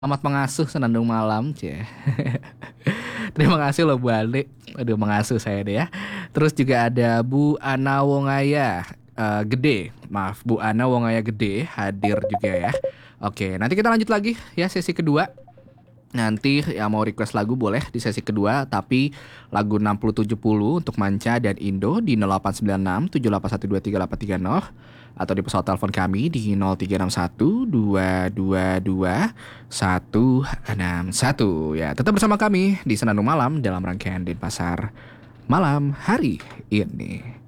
Selamat mengasuh Senandung Malam, cie. Terima kasih loh Bu Ale. Aduh, mengasuh saya deh ya. Terus juga ada Bu Ana Wongaya Gede. Maaf, Bu Ana Wongaya Gede hadir juga ya. Oke, nanti kita lanjut lagi ya sesi kedua. Nanti yang mau request lagu boleh di sesi kedua, tapi lagu 6070 untuk Manca dan Indo di 0896 78123830 atau di pesawat telepon kami di 0361 222 161 ya. Tetap bersama kami di Senandung Malam dalam rangkaian Denpasar malam hari ini.